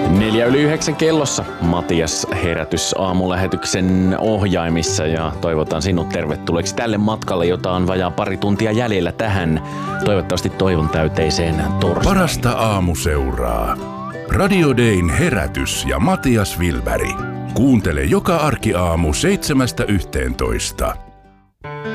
8:04 kellossa Matias herätys aamulähetyksen ohjaimissa ja toivotan sinut tervetulleeksi tälle matkalle, jota on vajaa pari tuntia jäljellä tähän toivottavasti toivon täyteiseen torstaihin. Parasta aamuseuraa. Radio Dayn herätys ja Matias Wilberg. Kuuntele joka arkiaamu 7–11.